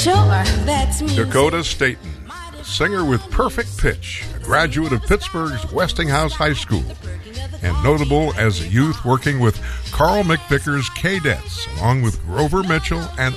Sure, that's music. Dakota Staten, a singer with perfect pitch, a graduate of Pittsburgh's Westinghouse High School, and notable as a youth working with Carl McVicker's K-Dets, along with Grover Mitchell and